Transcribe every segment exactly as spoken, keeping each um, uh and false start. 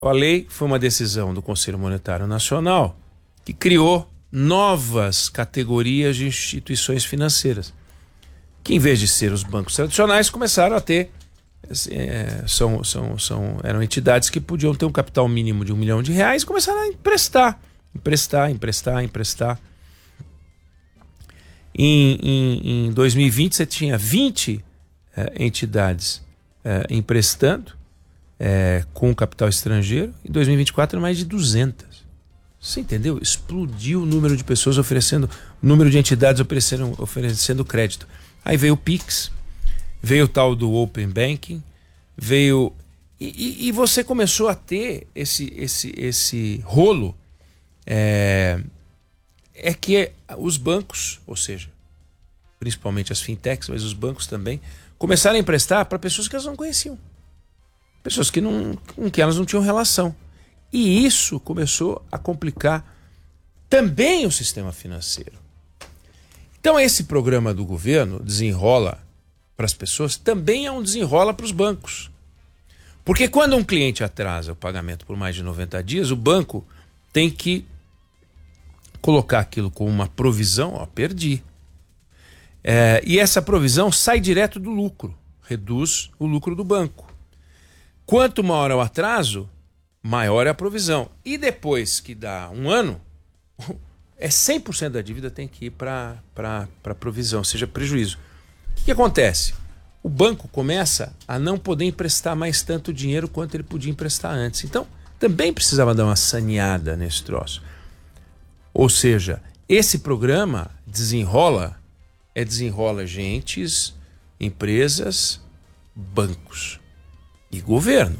A lei foi uma decisão do Conselho Monetário Nacional que criou novas categorias de instituições financeiras, que em vez de ser os bancos tradicionais, começaram a ter, é, são, são, são, eram entidades que podiam ter um capital mínimo de um milhão de reais e começaram a emprestar, emprestar, emprestar, emprestar. Em, em, em dois mil e vinte você tinha vinte é, entidades é, emprestando é, com capital estrangeiro, em dois mil e vinte e quatro mais de duzentas. Você entendeu? Explodiu o número de pessoas oferecendo, o número de entidades oferecendo, oferecendo crédito. Aí veio o Pix, veio o tal do Open Banking, veio... E, e, e você começou a ter esse, esse, esse rolo, é, é que os bancos, ou seja, principalmente as fintechs, mas os bancos também, começaram a emprestar para pessoas que elas não conheciam. Pessoas que não, com que elas não tinham relação. E isso começou a complicar também o sistema financeiro. Então esse programa do governo, Desenrola para as pessoas, também é um desenrola para os bancos. Porque quando um cliente atrasa o pagamento por mais de noventa dias, o banco tem que colocar aquilo como uma provisão, ó, perdi. É, e essa provisão sai direto do lucro, reduz o lucro do banco. Quanto maior é o atraso, maior é a provisão. E depois que dá um ano, é cem por cento da dívida tem que ir para a provisão, ou seja, prejuízo. O que, que acontece? O banco começa a não poder emprestar mais tanto dinheiro quanto ele podia emprestar antes. Então, também precisava dar uma saneada nesse troço. Ou seja, esse programa Desenrola, é desenrola gentes, empresas, bancos e governo.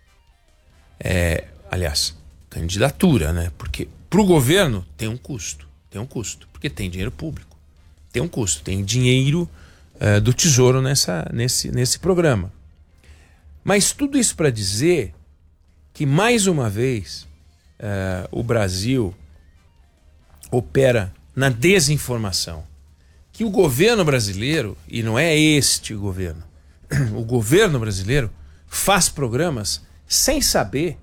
É, aliás, candidatura, né? Porque para o governo tem um custo, tem um custo, porque tem dinheiro público, tem um custo, tem dinheiro uh, do Tesouro nessa, nesse, nesse programa. Mas tudo isso para dizer que, mais uma vez, uh, o Brasil opera na desinformação. Que o governo brasileiro, e não é este governo, o governo brasileiro faz programas sem saber